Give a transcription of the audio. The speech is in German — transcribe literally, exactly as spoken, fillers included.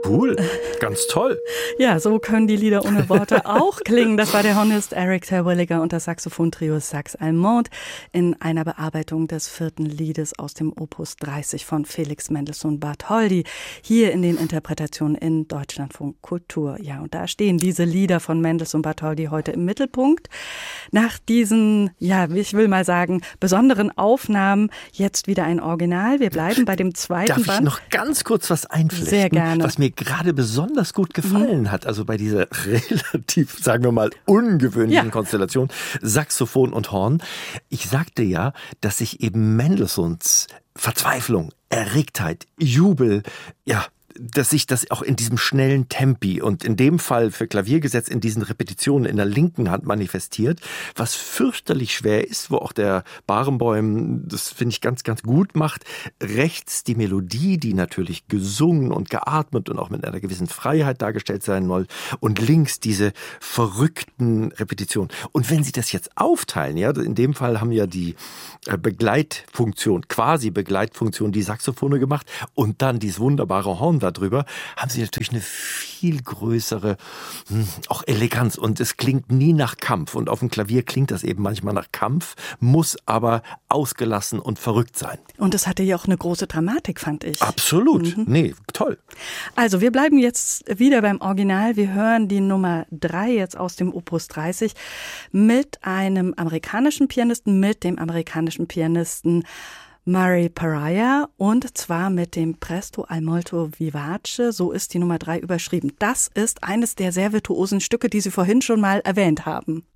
Cool, ganz toll. Ja, so können die Lieder ohne Worte auch klingen. Das war der Hornist Eric Terwilliger und das Saxophon-Trio Sax Allemande in einer Bearbeitung des vierten Liedes aus dem Opus dreißig von Felix Mendelssohn Bartholdy. Hier in den Interpretationen in Deutschlandfunk Kultur. Ja, und da stehen diese Lieder von Mendelssohn Bartholdy heute im Mittelpunkt. Nach diesen, ja, ich will mal sagen, besonderen Aufnahmen jetzt wieder ein Original. Wir bleiben bei dem zweiten Darf Band. ich noch ganz kurz was einflechten? Sehr gerne. Was mir gerade besonders gut gefallen mhm. hat, also bei dieser relativ, sagen wir mal, ungewöhnlichen ja. Konstellation, Saxophon und Horn. Ich sagte ja, dass sich eben Mendelssohns Verzweiflung, Erregtheit, Jubel, ja, dass sich das auch in diesem schnellen Tempi und in dem Fall für Klavier gesetzt in diesen Repetitionen in der linken Hand manifestiert, was fürchterlich schwer ist, wo auch der Barenboim, das finde ich ganz, ganz gut macht. Rechts die Melodie, die natürlich gesungen und geatmet und auch mit einer gewissen Freiheit dargestellt sein soll und links diese verrückten Repetitionen. Und wenn Sie das jetzt aufteilen, ja, in dem Fall haben ja die Begleitfunktion, quasi Begleitfunktion, die Saxophone gemacht und dann dieses wunderbare Horn darüber, haben sie natürlich eine viel größere, auch Eleganz und es klingt nie nach Kampf und auf dem Klavier klingt das eben manchmal nach Kampf, muss aber ausgelassen und verrückt sein. Und es hatte ja auch eine große Dramatik, fand ich. Absolut, mhm. nee, toll. Also wir bleiben jetzt wieder beim Original, wir hören die Nummer drei jetzt aus dem Opus dreißig mit einem amerikanischen Pianisten, mit dem amerikanischen Pianisten Murray Pariah und zwar mit dem Presto al molto vivace, so ist die Nummer drei überschrieben. Das ist eines der sehr virtuosen Stücke, die Sie vorhin schon mal erwähnt haben.